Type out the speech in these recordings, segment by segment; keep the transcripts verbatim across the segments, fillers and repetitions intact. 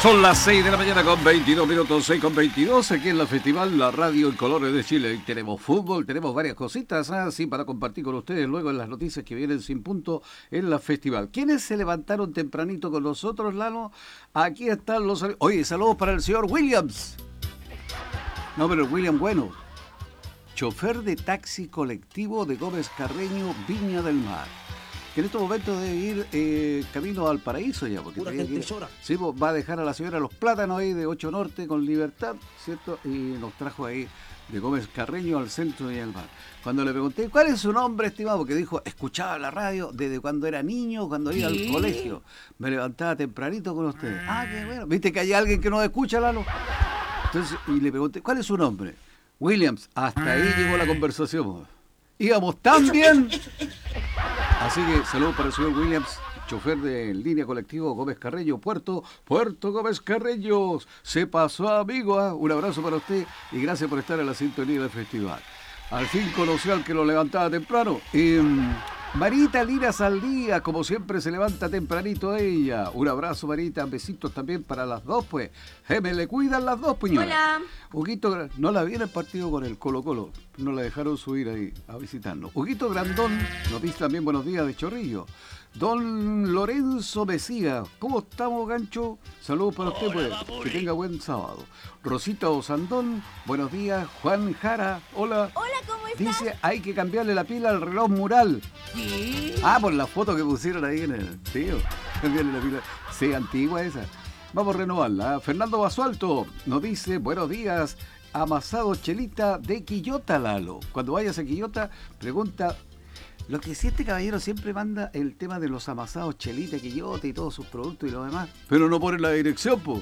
Son las seis de la mañana con veintidós minutos, seis con veintidós, aquí en la Festival, la radio en colores de Chile. Tenemos fútbol, tenemos varias cositas así para compartir con ustedes luego en las noticias que vienen sin punto en la Festival. ¿Quiénes se levantaron tempranito con nosotros, Lalo? Aquí están los... Oye, saludos para el señor Williams. No, pero el William Bueno. Chofer de taxi colectivo de Gómez Carreño, Viña del Mar. Que en estos momentos debe ir eh, camino al paraíso ya, porque pura gente llora. Sí, pues, va a dejar a la señora Los Plátanos ahí de ocho Norte con Libertad, ¿cierto? Y nos trajo ahí de Gómez Carreño al centro de Mar. Cuando le pregunté, ¿cuál es su nombre, estimado? Porque dijo, escuchaba la radio desde cuando era niño, cuando iba al colegio. Me levantaba tempranito con ustedes. Ah, qué bueno. ¿Viste que hay alguien que nos escucha, Lalo? Entonces, y le pregunté, ¿cuál es su nombre? Williams. Hasta ahí llegó la conversación. Íbamos tan bien. Así que saludos para el señor Williams, chofer de línea colectivo Gómez Carreño, Puerto, Puerto Gómez Carreño. Se pasó, amigo, ¿eh? Un abrazo para usted y gracias por estar en la sintonía del festival. Al fin conoció al que lo levantaba temprano. Eh, Marita Lira Saldía, como siempre se levanta tempranito ella. Un abrazo, Marita, besitos también para las dos, pues. Je, me le cuidan las dos, puñones. Hola. Huguito, no la vi en el partido con el Colo Colo, no la dejaron subir ahí a visitarnos. Huguito Grandón nos dice también buenos días de Chorrillo. Don Lorenzo Mesía, ¿cómo estamos, Gancho? Saludos para usted, pues, que tenga buen sábado. Rosita Osandón, buenos días. Juan Jara, hola. Hola, ¿cómo estás? Dice, hay que cambiarle la pila al reloj mural. ¿Qué? Ah, por la foto que pusieron ahí en el tío. Cambiarle la pila. Sí, antigua esa. Vamos a renovarla. Fernando Basualto nos dice, buenos días, amasado Chelita de Quillota, Lalo. Cuando vayas a Quillota, pregunta... Lo que sí, este caballero siempre manda el tema de los amasados Chelita, Quillota y todos sus productos y lo demás. Pero no pone la dirección, po.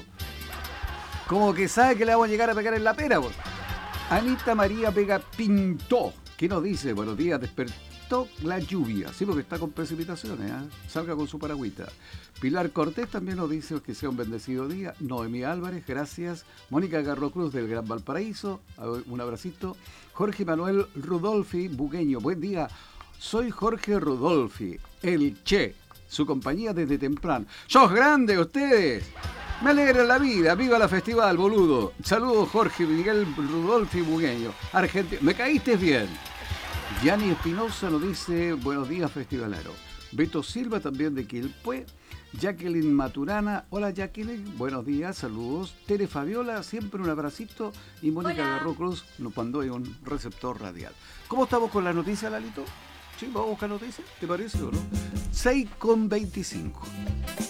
Como que sabe que le vamos a llegar a pegar en la pera, po. Anita María Vega Pinto, ¿qué nos dice? Buenos días, despertó la lluvia. Sí, porque está con precipitaciones, ¿eh? Salga con su paragüita. Pilar Cortés también nos dice que sea un bendecido día. Noemí Álvarez, gracias. Mónica Garro Cruz del Gran Valparaíso, un abracito. Jorge Manuel Rudolfi Bugueño, buen día. Soy Jorge Rudolfi, el Che, su compañía desde temprano. ¡Sos grandes ustedes! Me alegra la vida, viva la festival, boludo. Saludos, Jorge Miguel Rudolfi Bugueño, Argentina. Me caíste bien. Gianni Espinosa nos dice, buenos días, festivalero. Beto Silva también de Quilpué. Jacqueline Maturana, hola Jacqueline, buenos días, saludos. Tere Fabiola, siempre un abracito. Y Mónica Garro Cruz nos mandó ahí un receptor radial. ¿Cómo estamos con la noticia, Lalito? Sí, vamos a buscar noticias, ¿te parece o no? seis con veinticinco.